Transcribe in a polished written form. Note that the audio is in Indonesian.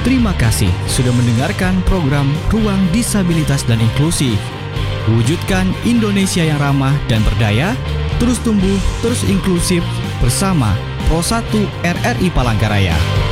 Terima kasih sudah mendengarkan program Ruang Disabilitas dan Inklusi. Wujudkan Indonesia yang ramah dan berdaya, terus tumbuh, terus inklusif bersama Pro 1 RRI Palangkaraya.